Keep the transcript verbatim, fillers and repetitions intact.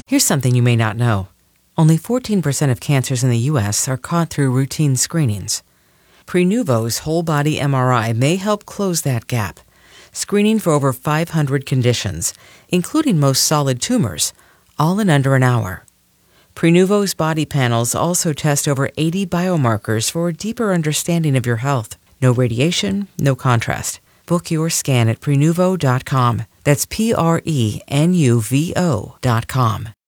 Here's something you may not know. Only fourteen percent of cancers in the U S are caught through routine screenings. Prenuvo's whole-body M R I may help close that gap, screening for over five hundred conditions, including most solid tumors, all in under an hour. Prenuvo's body panels also test over eighty biomarkers for a deeper understanding of your health. No radiation, no contrast. Book your scan at Prenuvo dot com. That's P R E N U V O dot com.